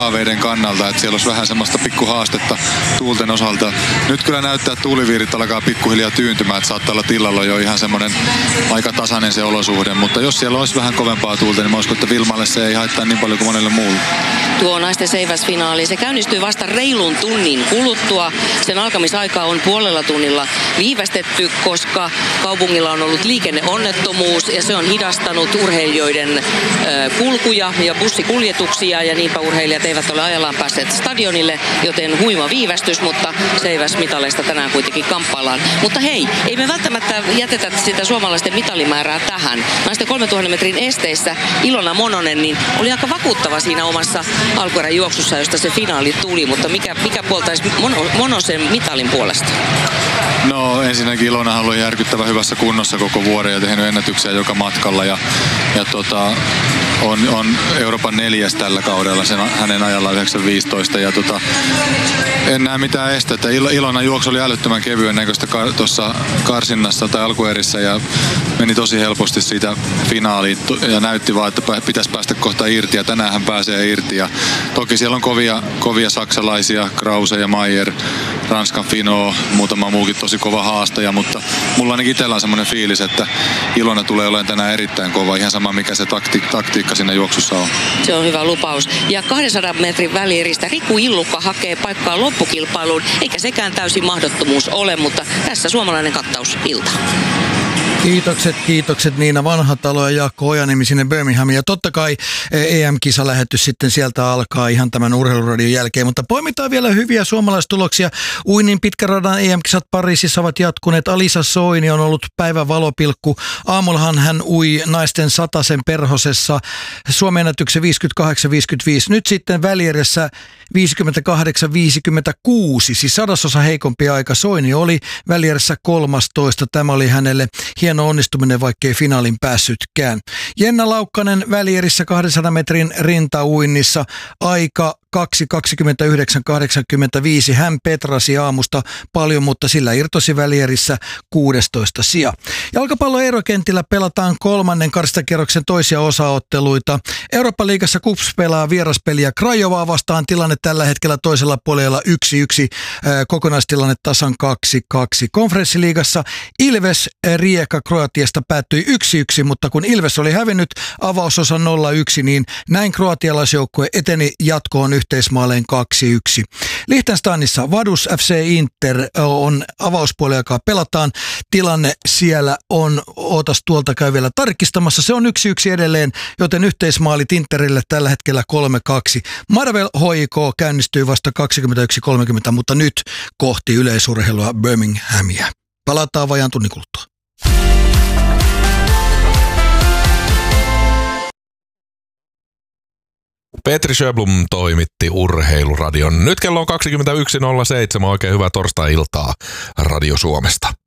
haaveiden kannalta, että siellä olisi vähän semmoista pikkuhaastetta tuulten osalta. Nyt kyllä näyttää, että tuuliviirit alkaa pikkuhiljaa tyyntymään, että saattaa olla tilalla jo ihan semmoinen aika tasainen se olosuhde, mutta jos siellä olisi vähän kovempaa tuulta, niin mä uskon, että Vilmalle se ei haittaa niin paljon kuin monelle muulle. Tuo naisten seiväsfinaali, se käynnistyy vasta reilun tunnin kuluttua. Sen alkamisaika on puolella tunnilla viivästetty, koska kaupungilla on ollut liikenneonnettomuus ja se on hidastanut urheilijoiden kulkuja ja bussikuljetuksia ja niinpä urheilijat eivät ole ajallaan päässeet stadionille, joten huima viivästys, mutta seiväsmitaleista tänään kuitenkin kamppaillaan. Mutta hei, ei me välttämättä jätetä sitä suomalaisten mitalimäärää tähän. Naisten 3000 metrin esteissä Ilona Mononen niin oli aika vakuuttava siinä omassa alkuerän juoksussa, josta se finaali tuli, mutta mikä puoltaisi Monosen mitalin puolesta? No ensinnäkin Ilona on ollut järkyttävän hyvässä kunnossa koko vuoden ja tehnyt ennätyksiä joka matkalla ja on Euroopan 4. tällä kaudella sen hänen ajallaan 9.15 ja en näe mitään estettä. Ilona juoksu oli älyttömän kevyen näköistä tuossa karsinnassa tai alkuerissä ja meni tosi helposti siitä finaaliin ja näytti vaan, että pitäisi päästä kohta irti ja tänään hän pääsee irti ja toki siellä on kovia saksalaisia, Krause ja Maier, Ranskan Finot, muutama muukin tosi kova haastaja, mutta mulla ainakin itsellä on semmoinen fiilis, että Ilona tulee olemaan tänään erittäin kova, ihan sama mikä se taktiikka siinä juoksussa on. Se on hyvä lupaus. Ja 200 metrin välieristä Riku Illukka hakee paikkaa loppukilpailuun, eikä sekään täysin mahdottomuus ole, mutta tässä suomalainen kattausilta. Kiitokset Niina Vanhatalo ja Jaakko Ojanimi sinne Birminghamiin. Ja totta kai EM-kisalähetys sitten sieltä alkaa ihan tämän urheiluradion jälkeen. Mutta poimitaan vielä hyviä suomalaistuloksia. Uinnin pitkäradan EM-kisat Pariisissa ovat jatkuneet. Alisa Soini on ollut päivän valopilkku. Aamullahan hän ui naisten 100 perhosessa Suomen ennätyksen 58-55. Nyt sitten välierissä 58-56, siis 100% heikompi aika. Soini oli välierissä 13. Tämä oli hänelle hieno onnistuminen, vaikkei finaalin päässytkään. Jenna Laukkanen välierissä 200 metrin rintauinnissa aika 2.29.85. Hän petrasi aamusta paljon, mutta sillä irtosi välierissä 16 sija. Jalkapallon erokentillä pelataan kolmannen karstakierroksen toisia osaotteluita. Eurooppa-liigassa KuPS pelaa vieraspeliä Craiovaa vastaan. Tilanne tällä hetkellä toisella puolella 1-1. Kokonaistilanne tasan 2-2. Konferenssiliigassa Ilves Rijeka Kroatiasta päättyi 1-1, mutta kun Ilves oli hävinnyt avausosa 0-1, niin näin kroatialaisjoukkue eteni jatkoon yhteismaaleen 2-1. Liechtensteinissa Vaduz FC Inter on avauspuoli, joka pelataan. Tilanne siellä on, ootas tuolta käy vielä tarkistamassa, se on 1-1 edelleen, joten yhteismaalit Interille tällä hetkellä 3-2. Marvel HJK käynnistyy vasta 21.30, mutta nyt kohti yleisurheilua Birminghamia. Palataan vajaan tunnin kuluttua. Petri Sjöblom toimitti Urheiluradion. Nyt kello on 21.07. Oikein hyvää torstai-iltaa Radio Suomesta.